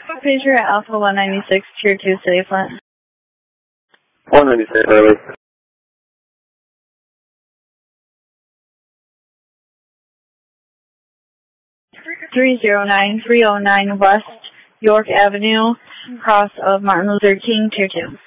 Pager at Alpha 196, Tier 2, City Flint. 196, early. 309 West York Avenue, cross of Martin Luther King, Tier 2.